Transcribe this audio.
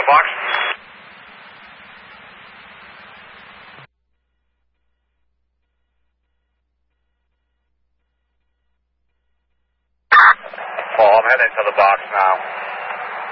box. Oh, I'm heading to the box now.